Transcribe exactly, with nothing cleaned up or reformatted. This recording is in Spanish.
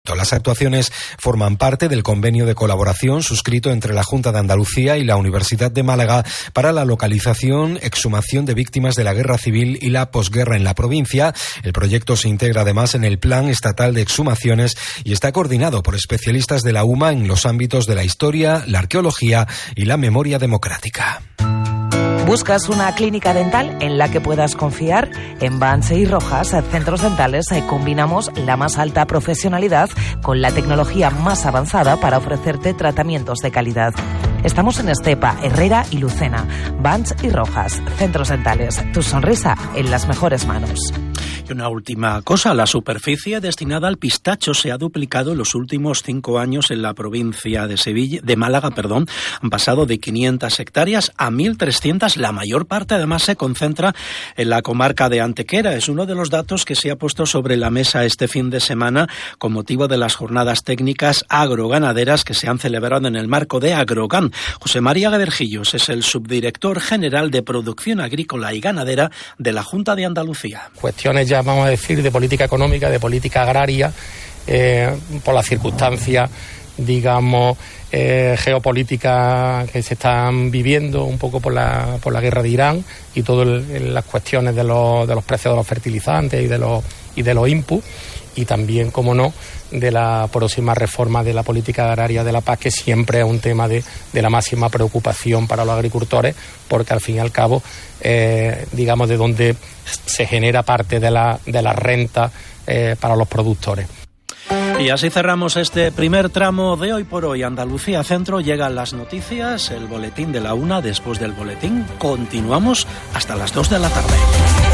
proyecto. Las actuaciones forman parte del convenio de colaboración suscrito entre la Junta de Andalucía y la Universidad de Málaga para la localización, exhumación de víctimas de la guerra civil y la posguerra en la provincia. El proyecto se integra además en el Plan Estatal de Exhumaciones y está coordinado por especialistas de la U M A en los ámbitos de la historia, la arqueología y la memoria democrática. ¿Buscas una clínica dental en la que puedas confiar? En Vance y Rojas, Centros Dentales, combinamos la más alta profesionalidad con la tecnología más avanzada para ofrecerte tratamientos de calidad. Estamos en Estepa, Herrera y Lucena. Vance y Rojas, Centros Dentales. Tu sonrisa en las mejores manos. Y una última cosa, la superficie destinada al pistacho se ha duplicado en los últimos cinco años en la provincia de Sevilla, de Málaga, perdón. Han pasado de quinientas hectáreas a mil trescientas. La mayor parte además se concentra en la comarca de Antequera. Es uno de los datos que se ha puesto sobre la mesa este fin de semana con motivo de las jornadas técnicas agroganaderas que se han celebrado en el marco de Agrogan. José María Gaderjillos es el subdirector general de Producción Agrícola y Ganadera de la Junta de Andalucía. Cuestiones ya vamos a decir de política económica, de política agraria, eh, por las circunstancias, digamos, eh, geopolíticas que se están viviendo, un poco por la por la guerra de Irán y todas las cuestiones de los de los precios de los fertilizantes y de los y de los inputs, y también, como no, de la próxima reforma de la política agraria de la P A C, que siempre es un tema de, de la máxima preocupación para los agricultores, porque al fin y al cabo, eh, digamos, de donde se genera parte de la, de la renta eh, para los productores. Y así cerramos este primer tramo de Hoy por Hoy. Andalucía Centro, llegan las noticias, el boletín de la una. Después del boletín continuamos hasta las dos de la tarde.